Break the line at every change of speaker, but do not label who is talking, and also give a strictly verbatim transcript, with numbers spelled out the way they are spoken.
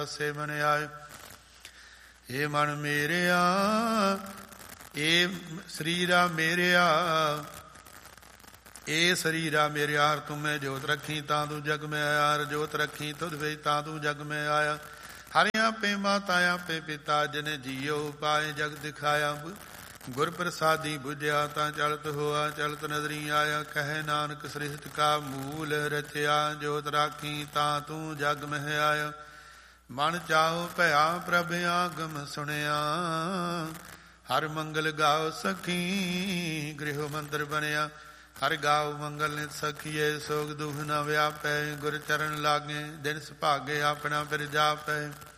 ਸੇ ਮਨ ਆਏ। ਏ ਮਨ ਮੇਰਿਆ ਏ ਸਰੀਰਾ ਮੇਰਿਆ, ਏ ਸਰੀਰਾ ਮੇਰਿਆ ਹਰ ਤੂੰ ਮੈਂ ਜੋਤ ਰੱਖੀ ਤਾਂ ਤੂੰ ਜਗ ਮੈਂ ਆਇਆ। ਹਰ ਜੋਤ ਰੱਖੀ ਤੁਧ ਵਿੱਚ ਤਾਂ ਤੂੰ ਜਗ ਮੈਂ ਆਇਆ। ਹਰਿ ਆਪੇ ਮਾਤਾ ਆਪੇ ਪਿਤਾ ਜਨ ਜੀਓ ਪਾਏ ਜਗ ਦਿਖਾਇਆ। ਗੁਰ ਪ੍ਰਸਾਦੀ ਬੁਝਿਆ ਤਾਂ ਚਲਤ ਹੋਆ ਚਲਤ ਨਦਰੀ ਆਇਆ। ਕਹੈ ਨਾਨਕ ਸ੍ਰਿਸ਼ਟ ਕਾ ਮੂਲ ਰਚਿਆ, ਜੋਤ ਰਾਖੀ ਤਾਂ ਤੂੰ ਜਗ ਮਹਿ ਆਇਆ। ਮਨ ਚਾਹੋ ਭਇਆ ਪ੍ਰਭ ਆਗਮ ਸੁਣਿਆ, ਹਰ ਮੰਗਲ ਗਾਓ ਸਖੀ ਗ੍ਰਹਿ ਮੰਦਰ ਬਣਿਆ। ਹਰ ਗਾਓ ਮੰਗਲ ਨਿਤ ਸਖੀਏ, ਸੋਗ ਦੁਖ ਨ ਵਿਆਪੈ। ਗੁਰ ਚਰਨ ਲਾਗੇ ਦਿਨ ਸੁਭਾਗੇ ਆਪਣਾ ਫਿਰ ਜਾਪੈ।